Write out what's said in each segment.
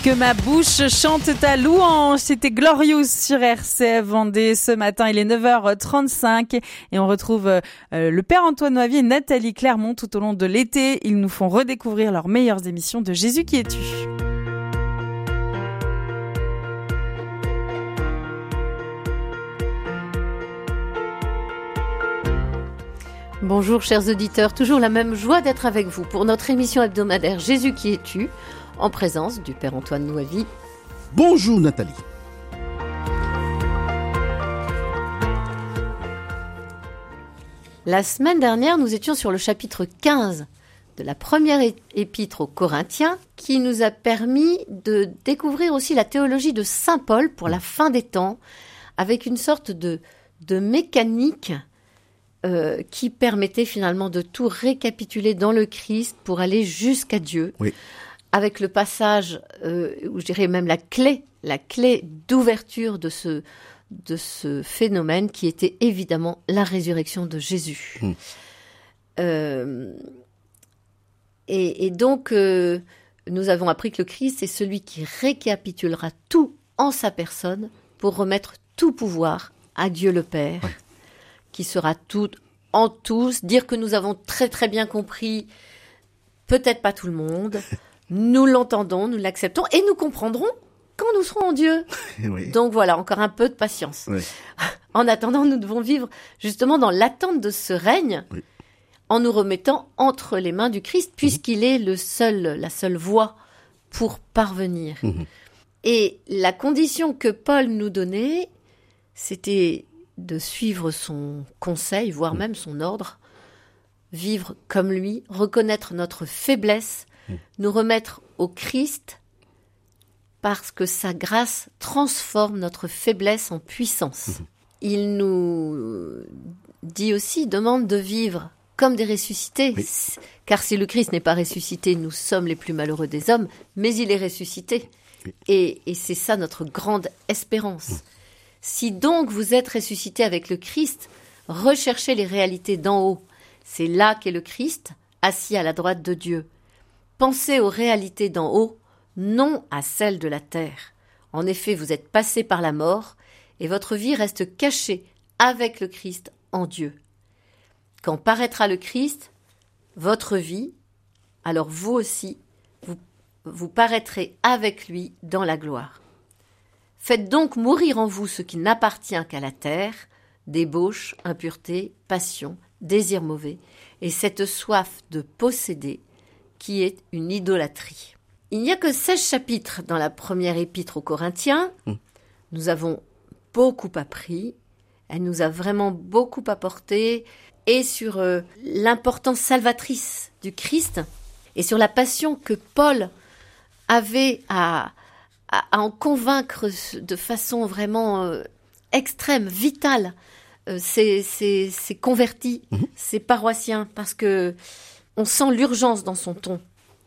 Que ma bouche chante ta louange, c'était Glorious sur RCF Vendée ce matin, il est 9h35 et on retrouve le Père Antoine Noavi et Nathalie Clermont tout au long de l'été. Ils nous font redécouvrir leurs meilleures émissions de Jésus qui es-tu. Bonjour chers auditeurs, toujours la même joie d'être avec vous pour notre émission hebdomadaire Jésus qui es-tu, en présence du Père Antoine Noavi. Bonjour Nathalie. La semaine dernière, nous étions sur le chapitre 15 de la première épître aux Corinthiens, qui nous a permis de découvrir aussi la théologie de Saint Paul pour la fin des temps, avec une sorte de mécanique qui permettait finalement de tout récapituler dans le Christ pour aller jusqu'à Dieu. Oui. Avec le passage, ou je dirais même la clé d'ouverture de ce phénomène qui était évidemment la résurrection de Jésus. Et donc, nous avons appris que le Christ est celui qui récapitulera tout en sa personne pour remettre tout pouvoir à Dieu le Père, qui sera tout en tous. Dire que nous avons très très bien compris, peut-être pas tout le monde. Nous l'entendons, nous l'acceptons et nous comprendrons quand nous serons en Dieu. Oui. Donc voilà, encore un peu de patience. Oui. En attendant, nous devons vivre justement dans l'attente de ce règne, en nous remettant entre les mains du Christ, puisqu'il est la seule voie pour parvenir. Et la condition que Paul nous donnait, c'était de suivre son conseil, voire même son ordre, vivre comme lui, reconnaître notre faiblesse, nous remettre au Christ, parce que sa grâce transforme notre faiblesse en puissance. Il nous dit aussi, demande de vivre comme des ressuscités, car si le Christ n'est pas ressuscité, nous sommes les plus malheureux des hommes, mais il est ressuscité. Et c'est ça notre grande espérance. Si donc vous êtes ressuscité avec le Christ, recherchez les réalités d'en haut. C'est là qu'est le Christ, assis à la droite de Dieu. Pensez aux réalités d'en haut, non à celles de la terre. En effet, vous êtes passé par la mort, et votre vie reste cachée avec le Christ en Dieu. Quand paraîtra le Christ, votre vie, alors vous aussi, vous paraîtrez avec lui dans la gloire. Faites donc mourir en vous ce qui n'appartient qu'à la terre, débauche, impureté, passion, désir mauvais, et cette soif de posséder qui est une idolâtrie. Il n'y a que 16 chapitres dans la première épître aux Corinthiens. Nous avons beaucoup appris. Elle nous a vraiment beaucoup apporté, et sur l'importance salvatrice du Christ, et sur la passion que Paul avait à en convaincre de façon vraiment extrême, vitale, ses convertis, ses paroissiens, parce que on sent l'urgence dans son ton.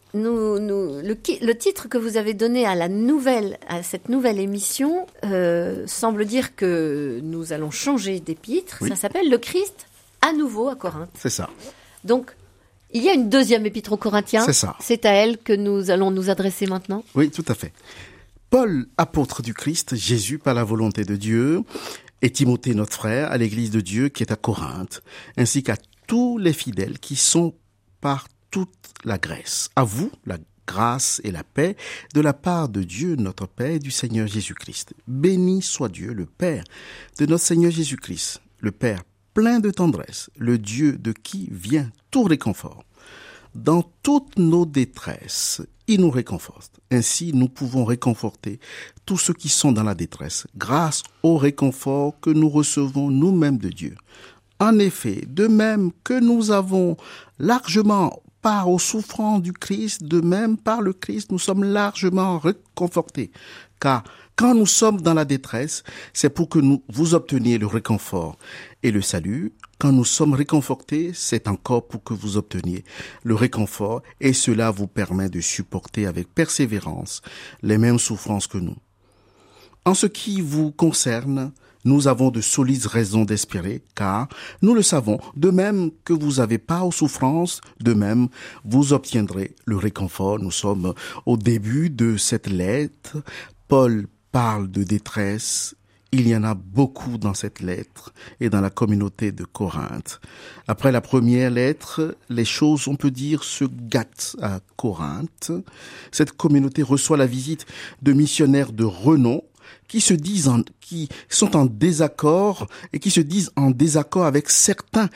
Le titre que vous avez donné à cette nouvelle émission semble dire que nous allons changer d'épître. Ça s'appelle Le Christ à nouveau à Corinthe. C'est ça. Donc, il y a une deuxième épître aux Corinthiens. C'est ça. C'est à elle que nous allons nous adresser maintenant. Oui, tout à fait. Paul, apôtre du Christ, Jésus par la volonté de Dieu, et Timothée, notre frère, à l'église de Dieu qui est à Corinthe, ainsi qu'à tous les fidèles qui sont par toute la Grèce. À vous, la grâce et la paix de la part de Dieu, notre Père, et du Seigneur Jésus-Christ. Béni soit Dieu, le Père de notre Seigneur Jésus-Christ, le Père plein de tendresse, le Dieu de qui vient tout réconfort. Dans toutes nos détresses, il nous réconforte. Ainsi, nous pouvons réconforter tous ceux qui sont dans la détresse, grâce au réconfort que nous recevons nous-mêmes de Dieu. En effet, de même que nous avons largement part aux souffrances du Christ, de même par le Christ, nous sommes largement réconfortés. Car quand nous sommes dans la détresse, c'est pour que vous obteniez le réconfort et le salut. Quand nous sommes réconfortés, c'est encore pour que vous obteniez le réconfort, et cela vous permet de supporter avec persévérance les mêmes souffrances que nous. En ce qui vous concerne, Nous avons de solides raisons d'espérer, car nous le savons, de même que vous avez part aux souffrances, de même vous obtiendrez le réconfort. Nous sommes au début de cette lettre. Paul parle de détresse. Il y en a beaucoup dans cette lettre et dans la communauté de Corinthe. Après la première lettre, les choses, on peut dire, se gâtent à Corinthe. Cette communauté reçoit la visite de missionnaires de renom qui sont en désaccord et qui se disent en désaccord avec certains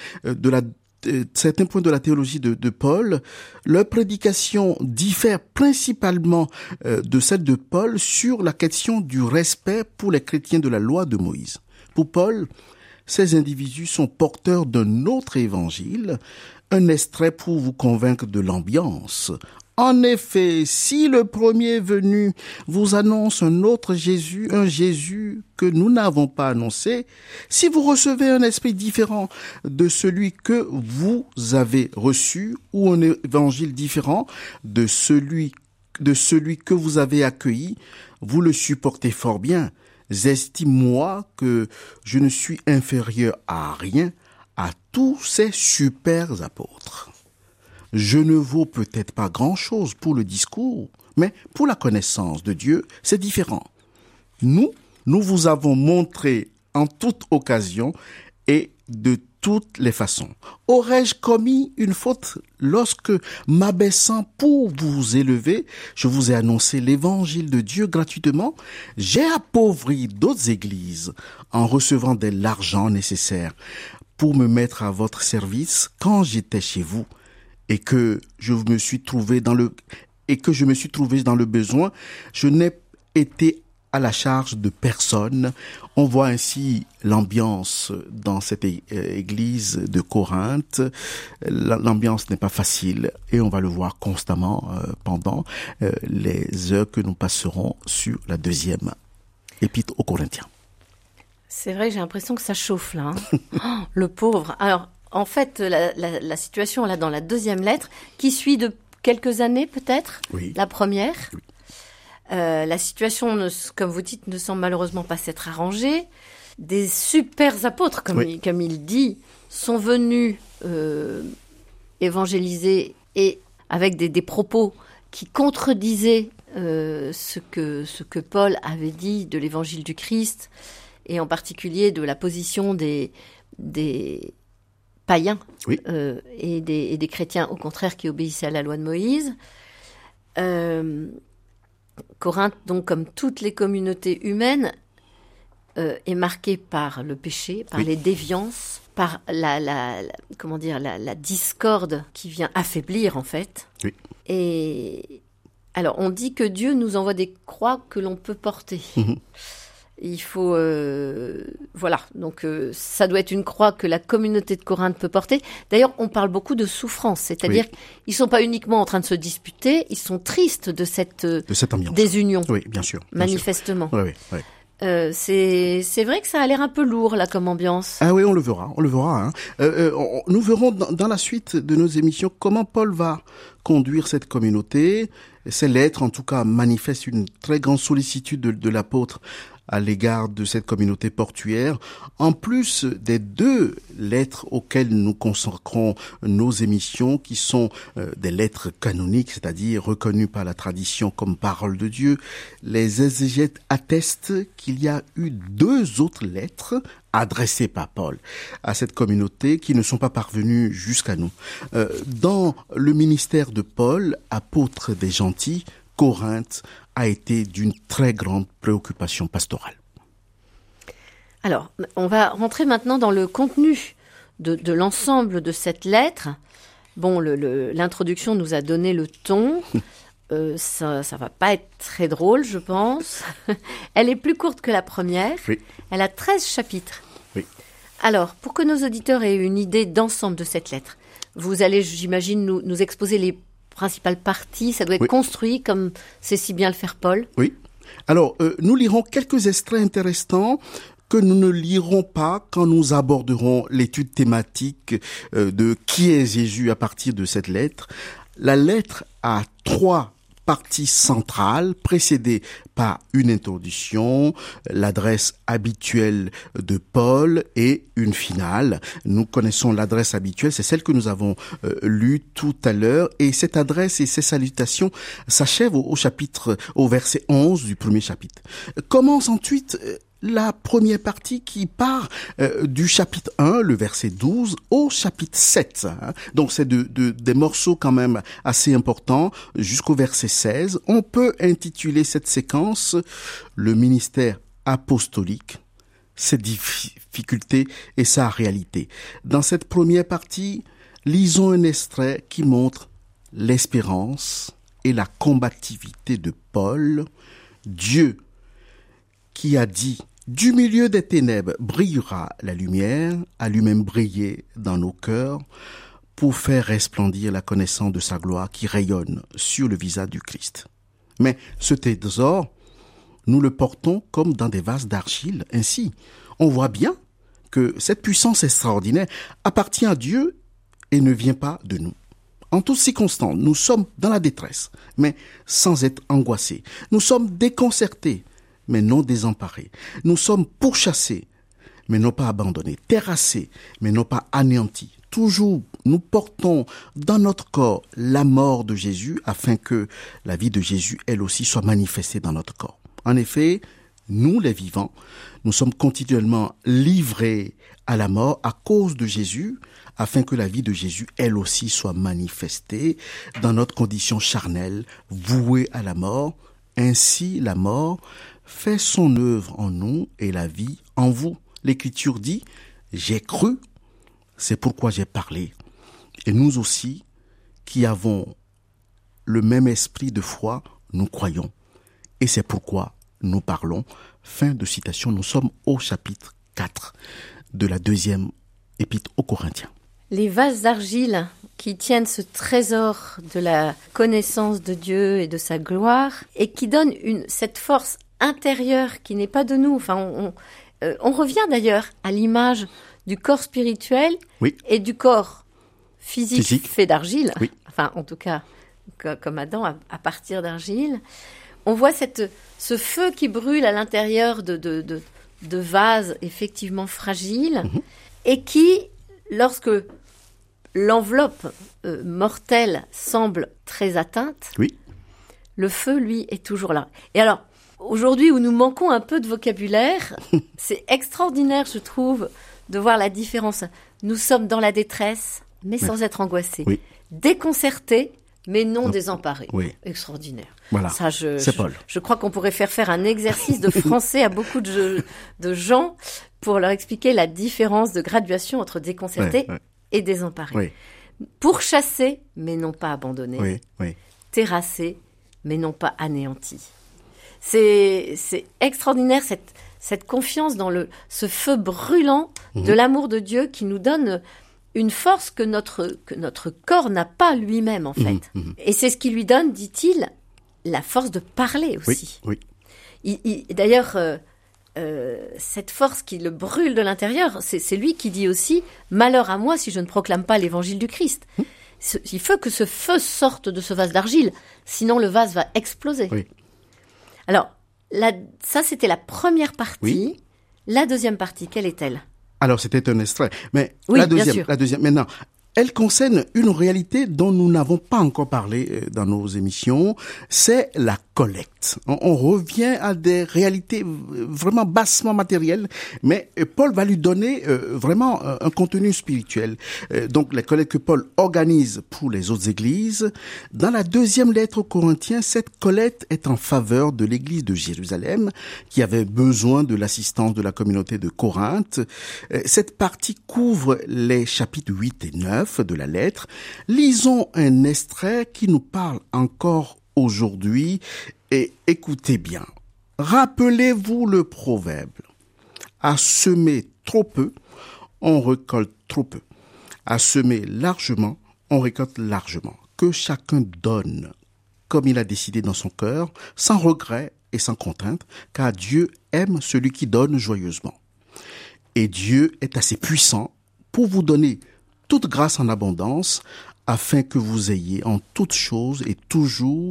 points de la théologie de Paul. Leur prédication diffère principalement de celle de Paul sur la question du respect pour les chrétiens de la loi de Moïse. Pour Paul, ces individus sont porteurs d'un autre évangile, un extrait pour vous convaincre de l'ambiance. En effet, si le premier venu vous annonce un autre Jésus, un Jésus que nous n'avons pas annoncé, si vous recevez un esprit différent de celui que vous avez reçu, ou un évangile différent de celui que vous avez accueilli, vous le supportez fort bien. J'estime-moi que je ne suis inférieur à rien à tous ces super apôtres. Je ne vaux peut-être pas grand-chose pour le discours, mais pour la connaissance de Dieu, c'est différent. Nous vous avons montré en toute occasion et de toutes les façons. Aurais-je commis une faute lorsque, m'abaissant pour vous élever, je vous ai annoncé l'évangile de Dieu gratuitement? J'ai appauvri d'autres églises en recevant de l'argent nécessaire pour me mettre à votre service quand j'étais chez vous. Et que je me suis trouvé dans le besoin, je n'ai été à la charge de personne. On voit ainsi l'ambiance dans cette église de Corinthe. L'ambiance n'est pas facile et on va le voir constamment pendant les heures que nous passerons sur la deuxième épître aux Corinthiens. C'est vrai, j'ai l'impression que ça chauffe là. Oh, le pauvre. Alors, en fait, la situation là dans la deuxième lettre, qui suit de quelques années peut-être, oui. La première, oui. La situation, comme vous dites, ne semble malheureusement pas s'être arrangée. Des super apôtres, comme il dit, sont venus évangéliser et avec des propos qui contredisaient ce que Paul avait dit de l'évangile du Christ et en particulier de la position des païens et des chrétiens, au contraire, qui obéissaient à la loi de Moïse. Corinthe, donc, comme toutes les communautés humaines, est marquée par le péché, par les déviances, par la discorde qui vient affaiblir, en fait. Oui. Et alors, on dit que Dieu nous envoie des croix que l'on peut porter. Mmh. Il faut... donc ça doit être une croix que la communauté de Corinthe peut porter. D'ailleurs, on parle beaucoup de souffrance, c'est-à-dire qu'ils ne sont pas uniquement en train de se disputer, ils sont tristes de cette ambiance. Désunion. Oui, bien sûr. Manifestement. Oui. C'est vrai que ça a l'air un peu lourd, là, comme ambiance. Ah oui, on le verra. Hein. Nous verrons dans la suite de nos émissions comment Paul va conduire cette communauté. Ces lettres, en tout cas, manifestent une très grande sollicitude de l'apôtre à l'égard de cette communauté portuaire, en plus des deux lettres auxquelles nous consacrons nos émissions, qui sont des lettres canoniques, c'est-à-dire reconnues par la tradition comme parole de Dieu. Les exégètes attestent qu'il y a eu deux autres lettres adressées par Paul à cette communauté qui ne sont pas parvenues jusqu'à nous. Dans le ministère de Paul, apôtre des gentils, Corinthe a été d'une très grande préoccupation pastorale. Alors, on va rentrer maintenant dans le contenu de l'ensemble de cette lettre. Bon, l'introduction nous a donné le ton. Ça va pas être très drôle, je pense. Elle est plus courte que la première. Oui. Elle a 13 chapitres. Oui. Alors, pour que nos auditeurs aient une idée d'ensemble de cette lettre, vous allez, j'imagine, nous exposer les principale partie, ça doit être construit comme c'est si bien le faire Paul. Oui. Alors, nous lirons quelques extraits intéressants que nous ne lirons pas quand nous aborderons l'étude thématique de qui est Jésus à partir de cette lettre. La lettre a 3 partie centrale précédée par une introduction, l'adresse habituelle de Paul et une finale. Nous connaissons l'adresse habituelle, c'est celle que nous avons lue tout à l'heure, et cette adresse et ces salutations s'achèvent au verset 11 du premier chapitre. Commence ensuite la première partie qui part du chapitre 1, le verset 12, au chapitre 7. Donc c'est des morceaux quand même assez importants jusqu'au verset 16. On peut intituler cette séquence « Le ministère apostolique, ses difficultés et sa réalité ». Dans cette première partie, lisons un extrait qui montre l'espérance et la combativité de Paul. Dieu qui a dit « Du milieu des ténèbres brillera la lumière », a lui-même brillé dans nos cœurs pour faire resplendir la connaissance de sa gloire qui rayonne sur le visage du Christ. Mais ce trésor, nous le portons comme dans des vases d'argile. Ainsi, on voit bien que cette puissance extraordinaire appartient à Dieu et ne vient pas de nous. En toutes circonstances, nous sommes dans la détresse, mais sans être angoissés. Nous sommes déconcertés, mais non désemparés. Nous sommes pourchassés, mais non pas abandonnés. Terrassés, mais non pas anéantis. Toujours, nous portons dans notre corps la mort de Jésus afin que la vie de Jésus, elle aussi, soit manifestée dans notre corps. En effet, nous, les vivants, nous sommes continuellement livrés à la mort à cause de Jésus, afin que la vie de Jésus, elle aussi, soit manifestée dans notre condition charnelle, vouée à la mort. Ainsi, la mort fait son œuvre en nous et la vie en vous. L'Écriture dit « J'ai cru, c'est pourquoi j'ai parlé ». Et nous aussi, qui avons le même esprit de foi, nous croyons. Et c'est pourquoi nous parlons. Fin de citation. Nous sommes au chapitre 4 de la deuxième épître aux Corinthiens. Les vases d'argile qui tiennent ce trésor de la connaissance de Dieu et de sa gloire et qui donnent cette force intérieure qui n'est pas de nous. Enfin, on revient d'ailleurs à l'image du corps spirituel et du corps physique. Fait d'argile. Oui. Enfin, en tout cas, comme Adam, à partir d'argile. On voit ce feu qui brûle à l'intérieur de vases effectivement fragiles et qui, lorsque l'enveloppe mortelle semble très atteinte, le feu, lui, est toujours là. Et alors, aujourd'hui où nous manquons un peu de vocabulaire, c'est extraordinaire, je trouve, de voir la différence. Nous sommes dans la détresse, mais sans être angoissés. Déconcertés, mais non désemparés. Extraordinaire. Voilà, ça, c'est Paul. Je crois qu'on pourrait faire un exercice de français à beaucoup de gens pour leur expliquer la différence de graduation entre déconcertés et désemparés. Pourchassés, mais non pas abandonnés. Terrassés, mais non pas anéantis. C'est extraordinaire cette confiance dans ce feu brûlant de l'amour de Dieu qui nous donne une force que notre corps n'a pas lui-même, en fait. Et c'est ce qui lui donne, dit-il, la force de parler aussi. D'ailleurs, cette force qui le brûle de l'intérieur, c'est lui qui dit aussi « Malheur à moi si je ne proclame pas l'évangile du Christ ». Il faut que ce feu sorte de ce vase d'argile, sinon le vase va exploser. Alors, ça c'était la première partie. La deuxième partie, quelle est-elle ? Alors, c'était un extrait. Mais la deuxième, maintenant, elle concerne une réalité dont nous n'avons pas encore parlé dans nos émissions, c'est la collecte. On revient à des réalités vraiment bassement matérielles, mais Paul va lui donner vraiment un contenu spirituel. Donc, la collecte que Paul organise pour les autres églises. Dans la deuxième lettre aux Corinthiens, cette collecte est en faveur de l'église de Jérusalem, qui avait besoin de l'assistance de la communauté de Corinthe. Cette partie couvre les chapitres 8 et 9 de la lettre. Lisons un extrait qui nous parle encore aujourd'hui et écoutez bien. Rappelez-vous le proverbe. À semer trop peu, on récolte trop peu. À semer largement, on récolte largement. Que chacun donne comme il a décidé dans son cœur, sans regret et sans contrainte, car Dieu aime celui qui donne joyeusement. Et Dieu est assez puissant pour vous donner toute grâce en abondance, afin que vous ayez en toutes choses et toujours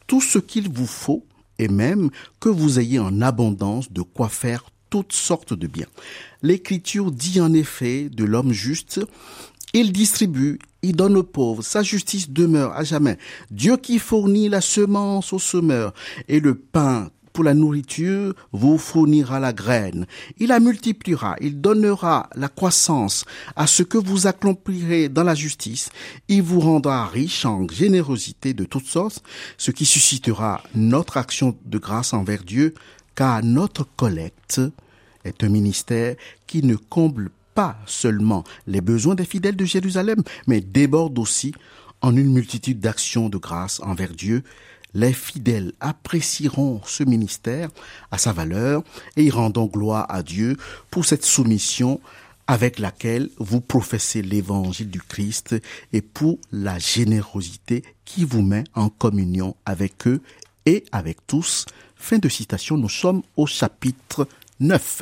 tout ce qu'il vous faut et même que vous ayez en abondance de quoi faire toutes sortes de biens. L'Écriture dit en effet de l'homme juste, il distribue, il donne aux pauvres, sa justice demeure à jamais. Dieu qui fournit la semence au semeur et le pain pour la nourriture vous fournira la graine. Il la multipliera, il donnera la croissance à ce que vous accomplirez dans la justice. Il vous rendra riche en générosité de toutes sortes, ce qui suscitera notre action de grâce envers Dieu, car notre collecte est un ministère qui ne comble pas seulement les besoins des fidèles de Jérusalem, mais déborde aussi en une multitude d'actions de grâce envers Dieu. Les fidèles apprécieront ce ministère à sa valeur et y rendront gloire à Dieu pour cette soumission avec laquelle vous professez l'évangile du Christ et pour la générosité qui vous met en communion avec eux et avec tous. Fin de citation, nous sommes au chapitre 9.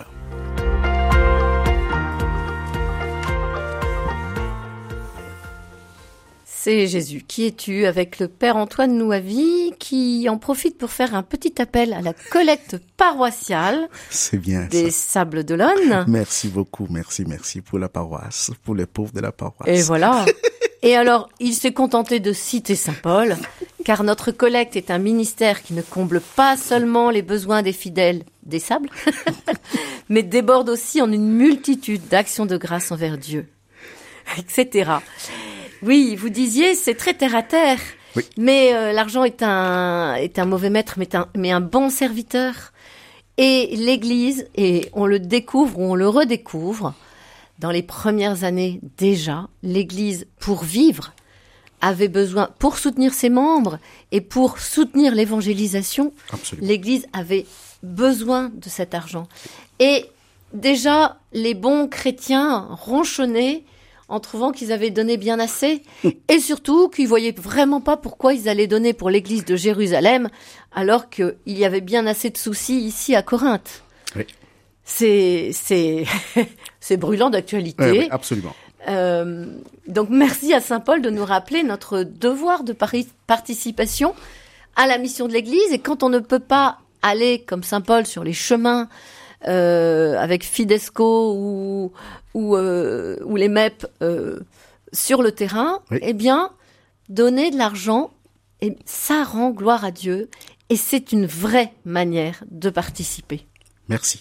C'est Jésus. Qui es-tu avec le Père Antoine Nouavi qui en profite pour faire un petit appel à la collecte paroissiale C'est bien des ça. Sables d'Olonne. Merci beaucoup, merci pour la paroisse, pour les pauvres de la paroisse. Et voilà. Et alors, il s'est contenté de citer Saint Paul, car notre collecte est un ministère qui ne comble pas seulement les besoins des fidèles des Sables, mais déborde aussi en une multitude d'actions de grâce envers Dieu, etc. Oui, vous disiez, c'est très terre à terre, oui. Mais l'argent est un mauvais maître, mais un bon serviteur. Et l'Église, et on le découvre ou on le redécouvre, dans les premières années déjà, l'Église, pour vivre, avait besoin, pour soutenir ses membres et pour soutenir l'évangélisation, Absolument. l'Église avait besoin de cet argent. Et déjà, les bons chrétiens ronchonnaient en trouvant qu'ils avaient donné bien assez, et surtout qu'ils voyaient vraiment pas pourquoi ils allaient donner pour l'église de Jérusalem, alors qu'il y avait bien assez de soucis ici à Corinthe. Oui. C'est brûlant d'actualité. Oui, absolument. Donc merci à Saint Paul de nous rappeler notre devoir de participation à la mission de l'église, et quand on ne peut pas aller comme Saint Paul sur les chemins avec Fidesco ou les MEP sur le terrain, oui. Eh bien, donner de l'argent, et ça rend gloire à Dieu, et c'est une vraie manière de participer. Merci.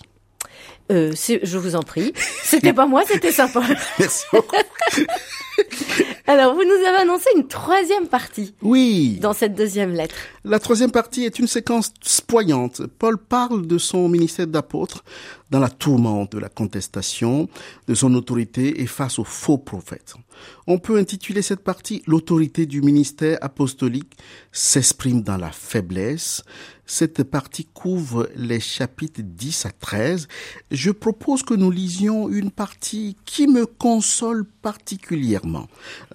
Je vous en prie. C'était pas moi, c'était Saint Paul. Merci beaucoup. Alors, vous nous avez annoncé une troisième partie. Oui. Dans cette deuxième lettre. La troisième partie est une séquence poignante. Paul parle de son ministère d'apôtre dans la tourmente de la contestation, de son autorité et face aux faux prophètes. On peut intituler cette partie « L'autorité du ministère apostolique s'exprime dans la faiblesse ». Cette partie couvre les chapitres 10 à 13. Je propose que nous lisions une partie qui me console particulièrement.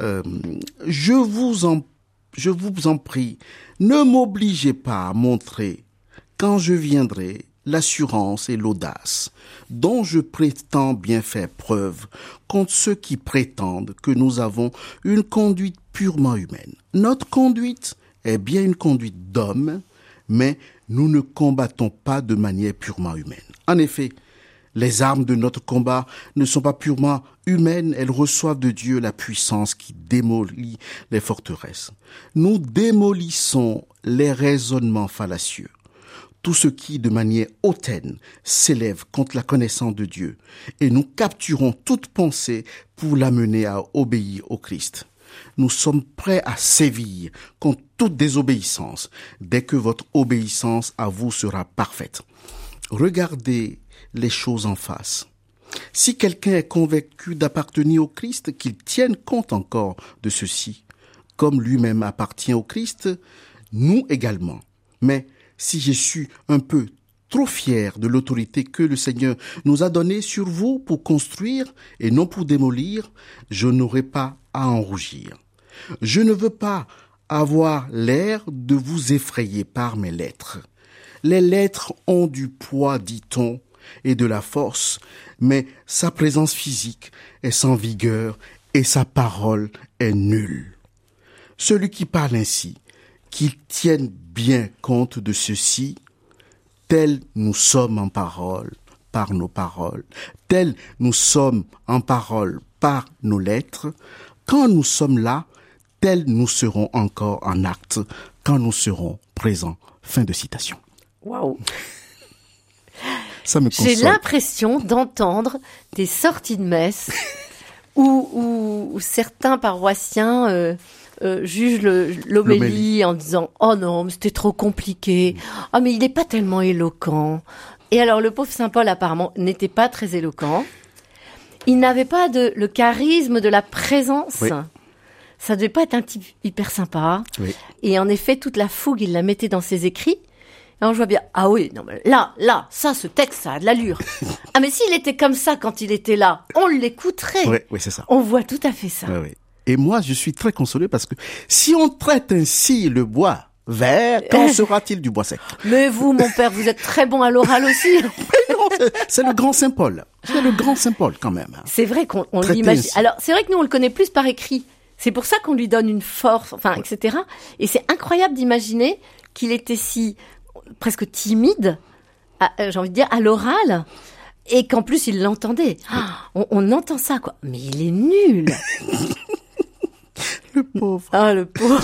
Je vous en prie, ne m'obligez pas à montrer, quand je viendrai, l'assurance et l'audace dont je prétends bien faire preuve contre ceux qui prétendent que nous avons une conduite purement humaine. Notre conduite est bien une conduite d'homme, mais nous ne combattons pas de manière purement humaine. En effet, les armes de notre combat ne sont pas purement humaines, elles reçoivent de Dieu la puissance qui démolit les forteresses. Nous démolissons les raisonnements fallacieux, tout ce qui, de manière hautaine, s'élève contre la connaissance de Dieu, et nous capturons toute pensée pour l'amener à obéir au Christ. Nous sommes prêts à sévir contre toute désobéissance dès que votre obéissance à vous sera parfaite. Regardez les choses en face. Si quelqu'un est convaincu d'appartenir au Christ, qu'il tienne compte encore de ceci. Comme lui-même appartient au Christ, nous également. Mais si je suis un peu trop fier de l'autorité que le Seigneur nous a donnée sur vous pour construire et non pour démolir, je n'aurai pas à en rougir. Je ne veux pas avoir l'air de vous effrayer par mes lettres. Les lettres ont du poids, dit-on, et de la force, mais sa présence physique est sans vigueur et sa parole est nulle. Celui qui parle ainsi qu'ils tiennent bien compte de ceci, tels nous sommes en parole, par nos paroles, tels nous sommes en parole, par nos lettres. Quand nous sommes là, tels nous serons encore en acte, quand nous serons présents. Fin de citation. Waouh! Ça me console. J'ai l'impression d'entendre des sorties de messe où certains paroissiens jugent l'homélie en disant « Oh non, mais c'était trop compliqué. Oh, mais il n'est pas tellement éloquent. » Et alors, le pauvre Saint Paul, apparemment, n'était pas très éloquent. Il n'avait pas le charisme de la présence. Oui. Ça devait pas être un type hyper sympa. Oui. Et en effet, toute la fougue, il la mettait dans ses écrits. Alors je vois bien, ah oui, non, mais là, ça, ce texte, ça a de l'allure. Ah mais s'il était comme ça quand il était là, on l'écouterait. Oui, c'est ça. On voit tout à fait ça. Oui. Et moi, je suis très consolé parce que si on traite ainsi le bois vert, quand sera-t-il du bois sec? Mais vous, mon père, vous êtes très bon à l'oral aussi. C'est le grand Saint Paul. C'est le grand Saint Paul quand même. C'est vrai qu'on l'imagine. Alors, c'est vrai que nous, on le connaît plus par écrit. C'est pour ça qu'on lui donne une force, enfin, etc. Et c'est incroyable d'imaginer qu'il était si presque timide, j'ai envie de dire, à l'oral, et qu'en plus il l'entendait. On entend ça, quoi. Mais il est nul. Le pauvre. Ah, le pauvre.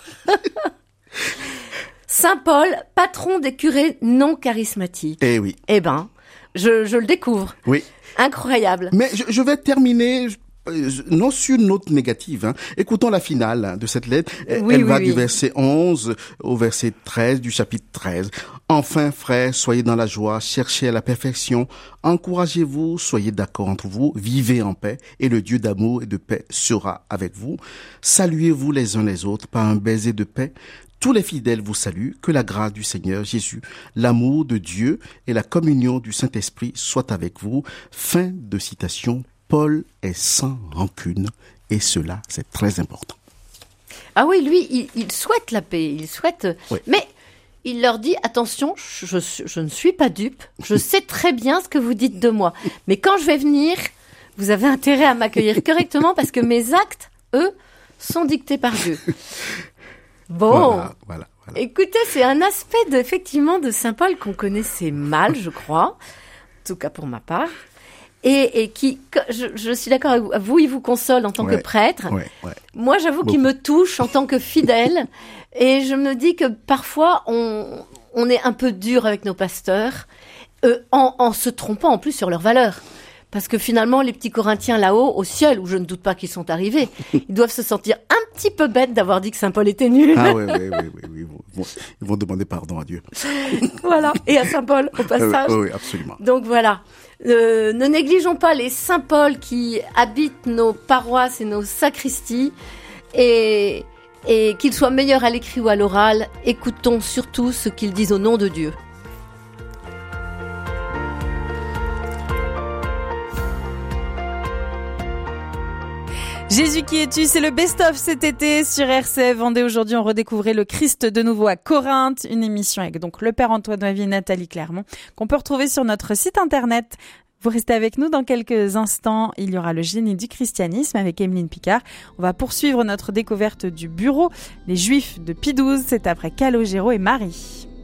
Saint Paul, patron des curés non charismatiques. Eh oui. Eh ben, je le découvre. Oui. Incroyable. Mais je vais terminer... non sur une note négative. Écoutons la finale de cette lettre. Elle va du verset 11 au verset 13 du chapitre 13. Enfin, frères, soyez dans la joie, cherchez à la perfection, encouragez-vous, soyez d'accord entre vous, vivez en paix, et le Dieu d'amour et de paix sera avec vous. Saluez-vous les uns les autres par un baiser de paix. Tous les fidèles vous saluent, que la grâce du Seigneur Jésus, l'amour de Dieu et la communion du Saint-Esprit soient avec vous. Fin de citation. Paul est sans rancune, et cela, c'est très important. Ah oui, lui, il souhaite la paix, il souhaite... Oui. Mais il leur dit, attention, je ne suis pas dupe, je sais très bien ce que vous dites de moi. Mais quand je vais venir, vous avez intérêt à m'accueillir correctement, parce que mes actes, eux, sont dictés par Dieu. Bon, voilà. Écoutez, c'est un aspect effectivement de Saint Paul qu'on connaissait mal, je crois, en tout cas pour ma part. Et qui, je suis d'accord avec vous, il vous console en tant que prêtre. Ouais. Moi, j'avoue qu'il me touche en tant que fidèle. Et je me dis que parfois, on est un peu dur avec nos pasteurs, en se trompant en plus sur leurs valeurs. Parce que finalement, les petits Corinthiens là-haut, au ciel, où je ne doute pas qu'ils sont arrivés, ils doivent se sentir un petit peu bêtes d'avoir dit que Saint Paul était nul. Ah oui. Ils vont demander pardon à Dieu. Voilà. Et à Saint Paul, au passage. Oui, absolument. Donc voilà. Ne négligeons pas les Saint Paul qui habitent nos paroisses et nos sacristies, et qu'ils soient meilleurs à l'écrit ou à l'oral, écoutons surtout ce qu'ils disent au nom de Dieu. Jésus qui es-tu, c'est le best-of cet été sur RCF Vendée. Aujourd'hui, on redécouvrait le Christ de nouveau à Corinthe, une émission avec donc le Père Antoine Noivy et Nathalie Clermont, qu'on peut retrouver sur notre site internet. Vous restez avec nous dans quelques instants. Il y aura le génie du christianisme avec Emeline Picard. On va poursuivre notre découverte du bureau, les Juifs de Pie XII. C'est après Calogero et Marie.